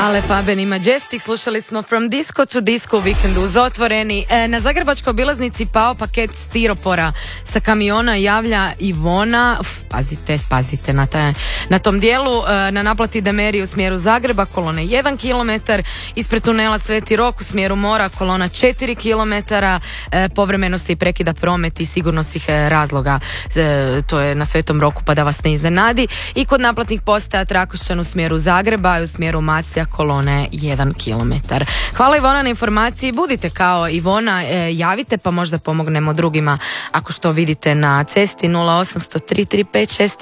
Ale Faben i Majestic, slušali smo From Disco to Disco u vikendu uz Otvoreni. Na zagrebačkoj obilaznici pao paket stiropora sa kamiona, javlja Ivona. Pazite na tom dijelu. Na naplati Demeri u smjeru Zagreba, kolone 1 km, ispred tunela Sveti Rok u smjeru mora, kolona 4 km, povremeno se i prekida promet iz sigurnosnih razloga. To je na Svetom Roku, pa da vas ne iznenadi. I kod naplatnih postaja Trakošćan u smjeru Zagreba i u smjeru Maclja kolone 1 km. Hvala Ivona na informaciji. Budite kao Ivona, javite pa možda pomognemo drugima ako što vidite na cesti. 0800 335